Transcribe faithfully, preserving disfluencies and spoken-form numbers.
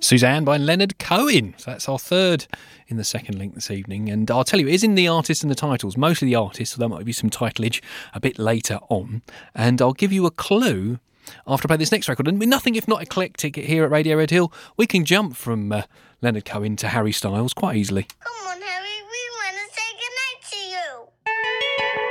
Suzanne by Leonard Cohen. So that's our third in the second link this evening. And I'll tell you, it is in the artists and the titles, mostly the artists, so there might be some titleage a bit later on. And I'll give you a clue after I play this next record. And with nothing if not eclectic here at Radio Red Hill, we can jump from uh, Leonard Cohen to Harry Styles quite easily. Come on,